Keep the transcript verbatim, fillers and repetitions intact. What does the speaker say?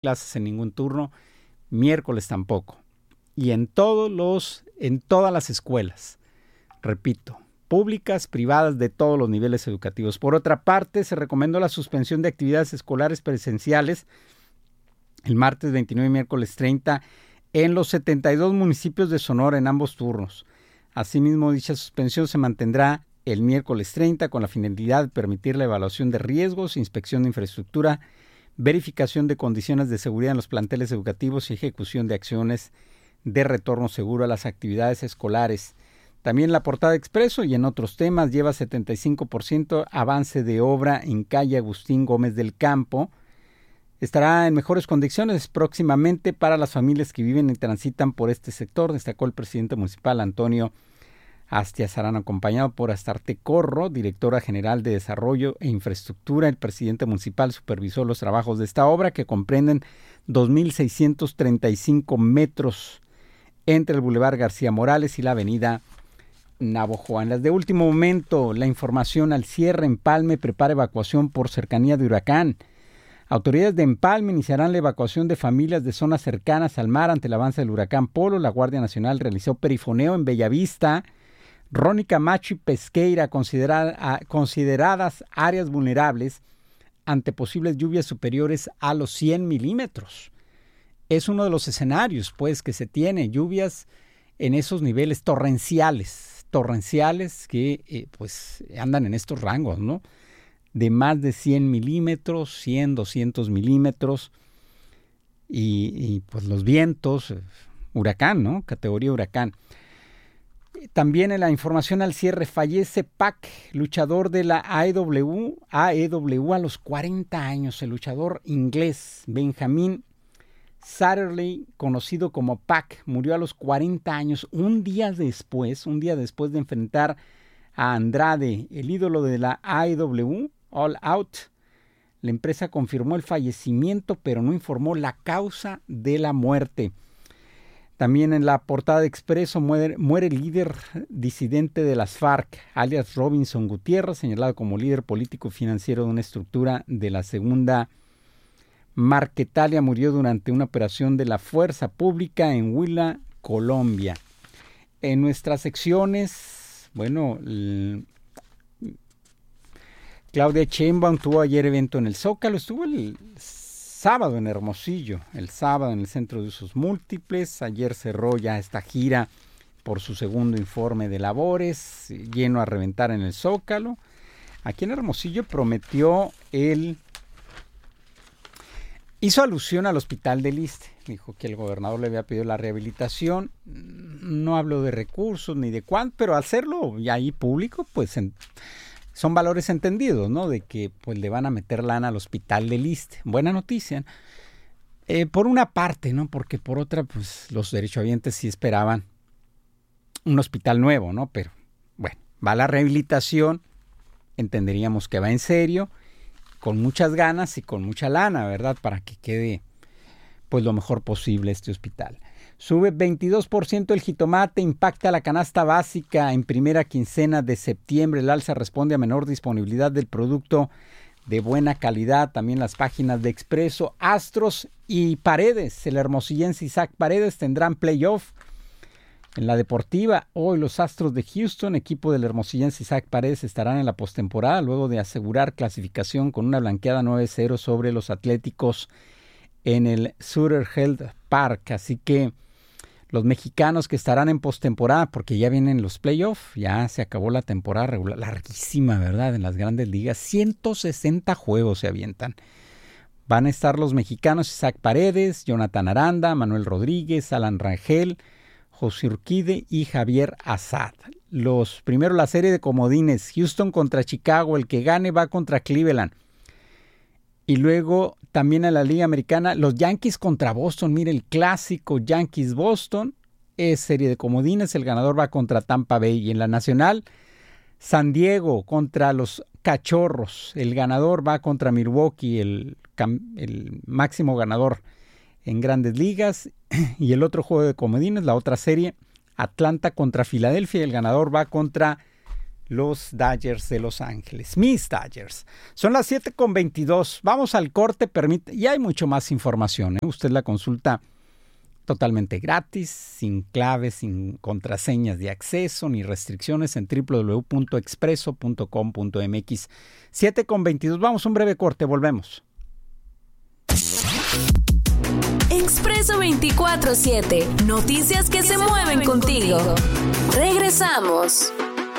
clases en ningún turno, miércoles tampoco. Y en todos los, en todas las escuelas, repito, públicas, privadas, de todos los niveles educativos. Por otra parte, se recomendó la suspensión de actividades escolares presenciales el martes veintinueve y miércoles treinta en los setenta y dos municipios de Sonora en ambos turnos. Asimismo, dicha suspensión se mantendrá el miércoles treinta con la finalidad de permitir la evaluación de riesgos, inspección de infraestructura, verificación de condiciones de seguridad en los planteles educativos y ejecución de acciones de retorno seguro a las actividades escolares. También la portada Expreso y en otros temas lleva setenta y cinco por ciento avance de obra en calle Agustín Gómez del Campo. Estará en mejores condiciones próximamente para las familias que viven y transitan por este sector, destacó el presidente municipal Antonio Astiazarán, acompañado por Astarte Corro, directora general de Desarrollo e Infraestructura. El presidente municipal supervisó los trabajos de esta obra, que comprenden dos mil seiscientos treinta y cinco metros entre el Boulevard García Morales y la avenida Navojoa. En las de último momento, la información al cierre: Empalme prepara evacuación por cercanía de huracán. Autoridades de Empalme iniciarán la evacuación de familias de zonas cercanas al mar ante el avance del huracán Polo. La Guardia Nacional realizó perifoneo en Bellavista, Ronnie Camacho y Pesqueira, considera, consideradas áreas vulnerables ante posibles lluvias superiores a los cien milímetros. Es uno de los escenarios, pues, que se tiene, lluvias en esos niveles torrenciales, torrenciales que, eh, pues, andan en estos rangos, ¿no? De más de cien milímetros, cien, doscientos milímetros, y, y pues los vientos, huracán, ¿no? Categoría huracán. También en la información al cierre: fallece Pac, luchador de la A E W, A E W a los cuarenta años. El luchador inglés Benjamin Satterley, conocido como Pac, murió a los cuarenta años, un día después, un día después de enfrentar a Andrade, el ídolo de la A E W, All Out. La empresa confirmó el fallecimiento, pero no informó la causa de la muerte. También en la portada de Expreso: muere, muere el líder disidente de las FARC, alias Robinson Gutiérrez, señalado como líder político y financiero de una estructura de la segunda Marquetalia. Murió durante una operación de la Fuerza Pública en Huila, Colombia. En nuestras secciones, bueno, el, Claudia Sheinbaum tuvo ayer evento en el Zócalo, estuvo el sábado en Hermosillo, el sábado en el Centro de Usos Múltiples. Ayer cerró ya esta gira por su segundo informe de labores, lleno a reventar en el Zócalo. Aquí en Hermosillo prometió el... Hizo alusión al hospital del Iste, dijo que el gobernador le había pedido la rehabilitación. No habló de recursos ni de cuánto, pero al hacerlo ya ahí público, pues en, son valores entendidos, ¿no? De que pues le van a meter lana al hospital del Iste. Buena noticia. Eh, por una parte, ¿no? Porque por otra, pues los derechohabientes sí esperaban un hospital nuevo, ¿no? Pero bueno, va la rehabilitación, entenderíamos que va en serio, con muchas ganas y con mucha lana, ¿verdad? Para que quede pues lo mejor posible este hospital. Sube veintidós por ciento el jitomate, impacta la canasta básica en primera quincena de septiembre. El alza responde a menor disponibilidad del producto de buena calidad. También las páginas de Expreso: Astros y Paredes. El hermosillense Isaac Paredes tendrán playoff. En la deportiva, hoy los Astros de Houston, equipo del hermosillense Isaac Paredes, estarán en la postemporada luego de asegurar clasificación con una blanqueada nueve cero sobre los Atléticos en el Sutter Health Park. Así que los mexicanos que estarán en postemporada, porque ya vienen los playoffs, ya se acabó la temporada regular, larguísima, ¿verdad? En las grandes ligas, ciento sesenta juegos se avientan. Van a estar los mexicanos Isaac Paredes, Jonathan Aranda, Manuel Rodríguez, Alan Rangel, José Urquide y Javier Assad. Los primero, la serie de comodines: Houston contra Chicago, el que gane va contra Cleveland. Y luego también en la Liga Americana, los Yankees contra Boston. Mire, el clásico Yankees-Boston es serie de comodines, el ganador va contra Tampa Bay. Y en la Nacional, San Diego contra los Cachorros, el ganador va contra Milwaukee, el, el máximo ganador en Grandes Ligas. Y el otro juego de comodines, la otra serie, Atlanta contra Filadelfia, el ganador va contra los Dodgers de Los Ángeles, mis Dodgers. Son las siete con veintidós. Vamos al corte, permite, y hay mucho más información, ¿eh? Usted la consulta totalmente gratis, sin claves, sin contraseñas de acceso ni restricciones en doble u doble u doble u punto expreso punto com punto m x. siete con veintidós. Vamos a un breve corte, volvemos. Expreso veinticuatro siete. Noticias que se mueven contigo. Regresamos.